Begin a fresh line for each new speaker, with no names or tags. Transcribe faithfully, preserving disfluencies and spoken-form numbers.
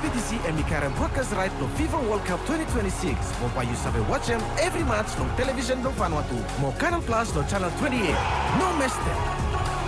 B T C and Mikaran broadcast right to FIFA World Cup twenty twenty-six. Mau payu sabe watch them every match no television no Vanuatu. Mau Canal Plus no channel twenty-eight. No miss them.